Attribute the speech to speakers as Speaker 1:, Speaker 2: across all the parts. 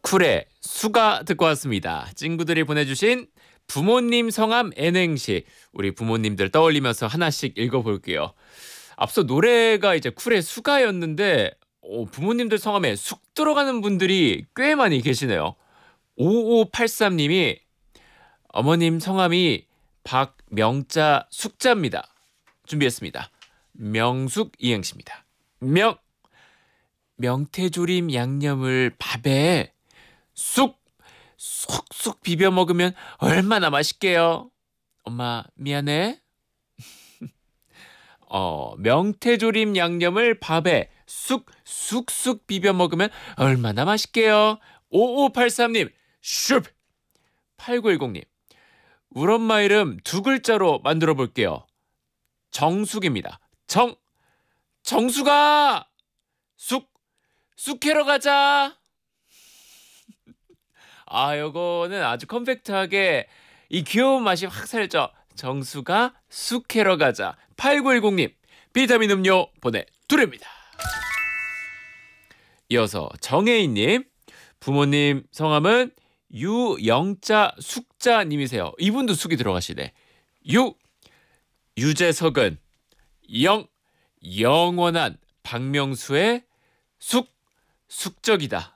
Speaker 1: 쿨의 수가 듣고 왔습니다. 친구들이 보내주신 부모님 성함 N행시 우리 부모님들 떠올리면서 하나씩 읽어볼게요. 앞서 노래가 이제 쿨의 수가였는데 부모님들 성함에 숙 들어가는 분들이 꽤 많이 계시네요. 5583님이 어머님 성함이 박명자 숙자입니다. 준비했습니다. 명숙 이행시입니다. 명태조림 양념을 밥에 쑥쑥 비벼 먹으면 얼마나 맛있게요. 엄마 미안해. 명태조림 양념을 밥에 쑥쑥 비벼 먹으면 얼마나 맛있게요. 5583님 슉. 8910님 우리 엄마 이름 두 글자로 만들어 볼게요. 정숙입니다. 정숙아 쑥 캐러 가자. 요거는 아주 컴팩트하게 이 귀여운 맛이 확 살죠. 정수가 쑥 캐러 가자. 8910님 비타민 음료 보내드립니다. 이어서 정혜인님 부모님 성함은 유영자 숙자님이세요. 이분도 쑥이 들어가시네. 유재석은 영원한 박명수의 숙적이다.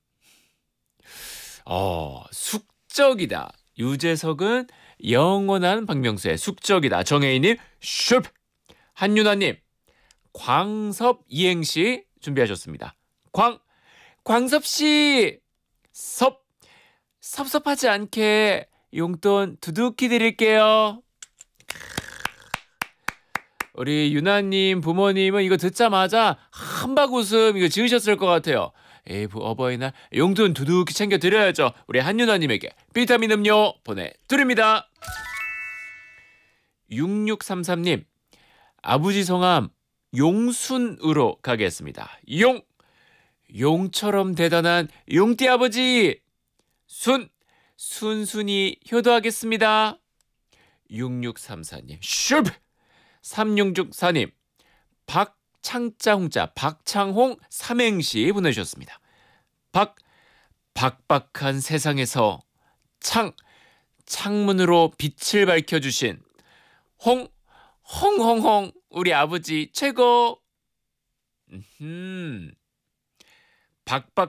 Speaker 1: 숙적이다. 유재석은 영원한 박명수의 숙적이다. 정혜인님 슉. 한윤아님 광섭 이행시 준비하셨습니다. 광섭씨 섭섭하지 않게 용돈 두둑히 드릴게요. 우리 유나님 부모님은 이거 듣자마자 한박 웃음 이거 지으셨을 것 같아요. 어버이날 용돈 두둑히 챙겨드려야죠. 우리 한유나님에게 비타민 음료 보내드립니다. 6633님 아버지 성함 용순으로 가겠습니다. 용처럼 대단한 용띠 아버지 순순히 효도하겠습니다. 6634님 슈. 3664님 박창자 홍자 박창홍 삼행시 보내주셨습니다. 박박한 세상에서 창문으로 빛을 밝혀주신 홍홍홍 우리 아버지 최고.